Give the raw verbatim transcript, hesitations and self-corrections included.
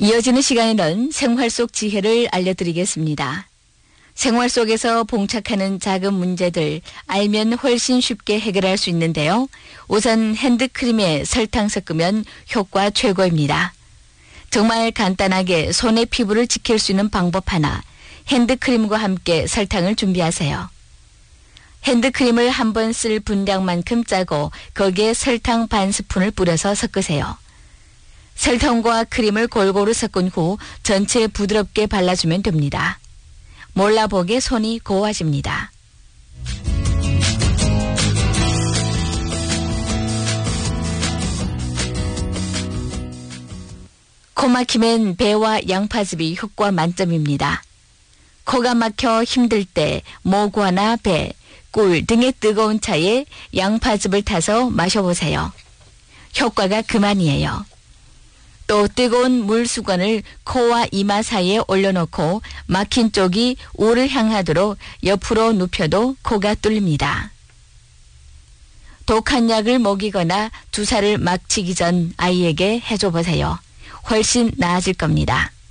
이어지는 시간에는 생활 속 지혜를 알려드리겠습니다. 생활 속에서 봉착하는 작은 문제들 알면 훨씬 쉽게 해결할 수 있는데요. 우선 핸드크림에 설탕 섞으면 효과 최고입니다. 정말 간단하게 손의 피부를 지킬 수 있는 방법 하나, 핸드크림과 함께 설탕을 준비하세요. 핸드크림을 한 번 쓸 분량만큼 짜고 거기에 설탕 반 스푼을 뿌려서 섞으세요. 설탕과 크림을 골고루 섞은 후 전체에 부드럽게 발라주면 됩니다. 몰라보게 손이 고와집니다. 코 막히면 배와 양파즙이 효과 만점입니다. 코가 막혀 힘들 때 모과나 배, 꿀 등의 뜨거운 차에 양파즙을 타서 마셔보세요. 효과가 그만이에요. 또 뜨거운 물수건을 코와 이마 사이에 올려놓고 막힌 쪽이 우를 향하도록 옆으로 눕혀도 코가 뚫립니다. 독한 약을 먹이거나 주사를 막 치기 전 아이에게 해줘보세요. 훨씬 나아질 겁니다.